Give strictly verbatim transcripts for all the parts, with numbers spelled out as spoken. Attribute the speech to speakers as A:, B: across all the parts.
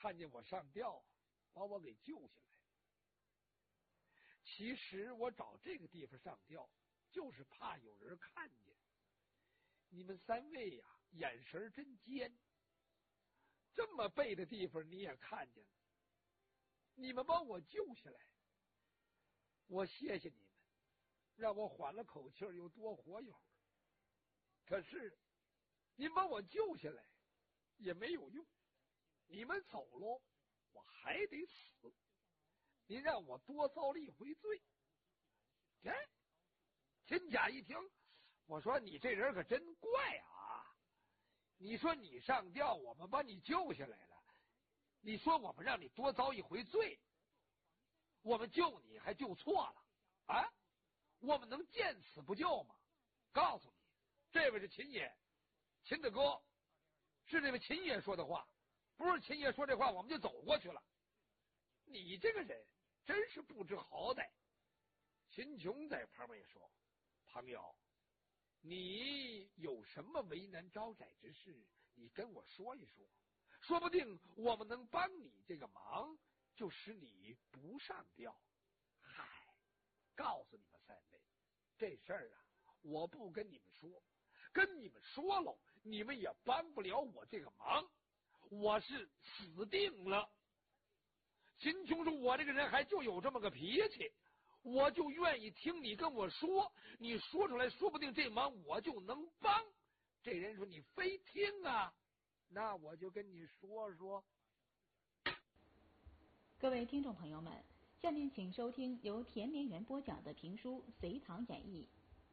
A: 看见我上吊，把我给救下来。其实我找这个地方上吊，就是怕有人看见。你们三位呀、啊，眼神真尖，这么背的地方你也看见了，你们把我救下来，我谢谢你们，让我缓了口气，又多活一会儿。可是您把我救下来也没有用，你们走喽，我还得死。您让我多遭了一回罪。哎，金甲一听，我说你这人可真怪啊！你说你上吊，我们把你救下来了，你说我们让你多遭一回罪，我们救你还救错了啊？我们能见死不救吗？告诉你，这位是秦爷，秦大哥，是这位秦爷说的话，不是秦爷说这话我们就走过去了。你这个人真是不知好歹。秦琼在旁边说，朋友，你有什么为难招窄之事，你跟我说一说，说不定我们能帮你这个忙，就使你不上吊。嗨，告诉你们三位，这事儿啊，我不跟你们说，跟你们说了，你们也帮不了我这个忙，我是死定了。秦琼说，我这个人还就有这么个脾气，我就愿意听你跟我说，你说出来，说不定这忙我就能帮。这人说，你非听啊，那我就跟你说说。
B: 各位听众朋友们，下面请收听由田连元播讲的评书《隋唐演义》。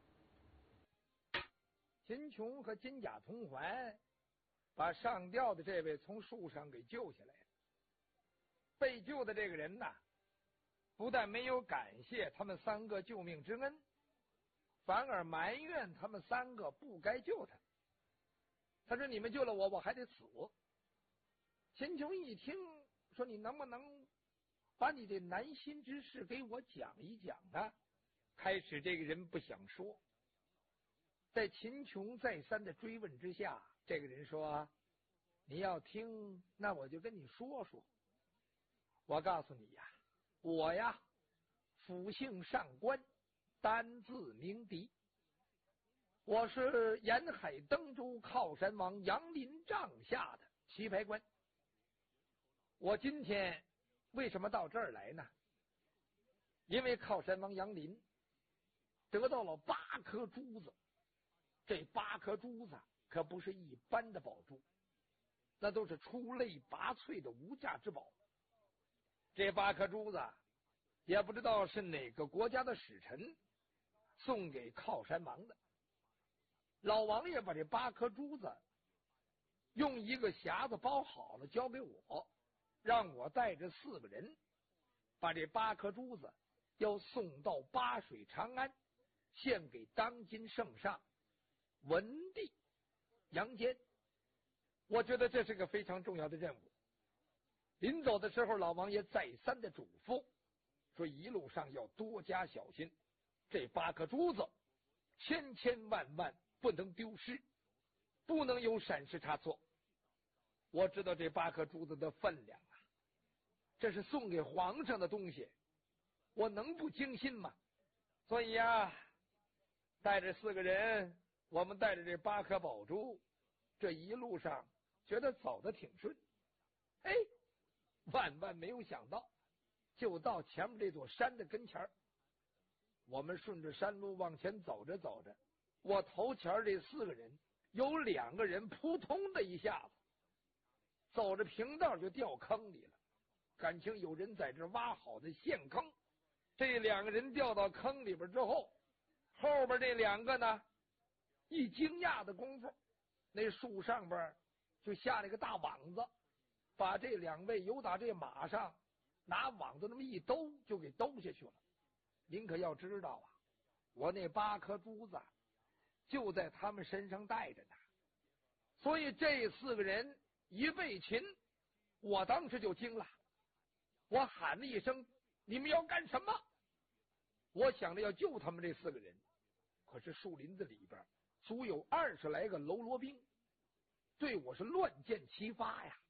A: 秦琼和金甲同环把上吊的这位从树上给救下来了。被救的这个人呐，不但没有感谢他们三个救命之恩，反而埋怨他们三个不该救他。他说，你们救了我，我还得死。秦琼一听说，你能不能把你这难心之事给我讲一讲啊？开始这个人不想说，在秦琼再三的追问之下，这个人说，你要听，那我就跟你说说。我告诉你呀，我呀，府姓上官，单字明迪，我是沿海登州靠山王杨林帐下的棋牌官。我今天为什么到这儿来呢？因为靠山王杨林得到了八颗珠子，这八颗珠子可不是一般的宝珠，那都是出类拔萃的无价之宝。这八颗珠子也不知道是哪个国家的使臣送给靠山王的。老王爷把这八颗珠子用一个匣子包好了交给我，让我带着四个人把这八颗珠子要送到八水长安，献给当今圣上文帝杨坚。我觉得这是个非常重要的任务。临走的时候，老王爷再三的嘱咐说，一路上要多加小心，这八颗珠子千千万万不能丢失，不能有闪失差错。我知道这八颗珠子的分量啊，这是送给皇上的东西，我能不精心吗？所以啊，带着四个人，我们带着这八颗宝珠，这一路上觉得走得挺顺。哎，万万没有想到，就到前面这座山的跟前，我们顺着山路往前走着走着，我头前这四个人有两个人扑通的一下子走着平道就掉坑里了，感情有人在这挖好的陷坑。这两个人掉到坑里边之后，后边这两个呢，一惊讶的功夫，那树上边就下了一个大网子，把这两位由打这马上拿网子那么一兜就给兜下去了。您可要知道啊，我那八颗珠子就在他们身上带着呢。所以这四个人一被擒，我当时就惊了，我喊了一声，你们要干什么？我想着要救他们这四个人，可是树林子里边足有二十来个喽啰兵，对我是乱箭齐发呀。